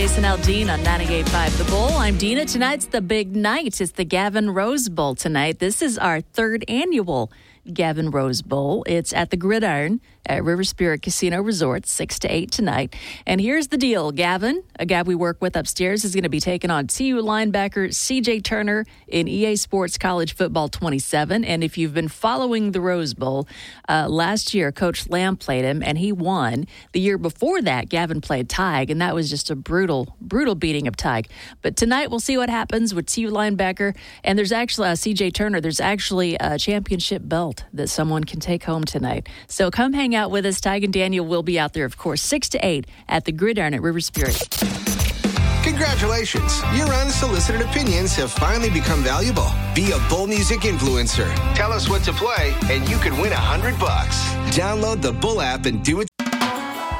Jason Aldean on 98.5 The Bull. I'm Dina. Tonight's the big night. It's the Gavin Rose Bowl tonight. This is our third annual Gavin Rose Bowl. It's at the Gridiron at River Spirit Casino Resort, 6 to 8 tonight. And here's the deal. Gavin, a guy we work with upstairs, is going to be taking on TU linebacker CJ Turner in EA Sports College Football 27. And if you've been following the Rose Bowl, last year Coach Lamb played him and he won. The year before that, Gavin played Tig, and that was just a brutal beating of Tig. But tonight we'll see what happens with TU linebacker. And there's actually CJ Turner. There's actually a championship belt that someone can take home tonight. So come hang out with us. Tig and Daniel will be out there, of course, 6 to 8 at the Gridiron at River Spirit. Congratulations. Your unsolicited opinions have finally become valuable. Be a Bull Music influencer. Tell us what to play, and you could win $100. Download the Bull app and do it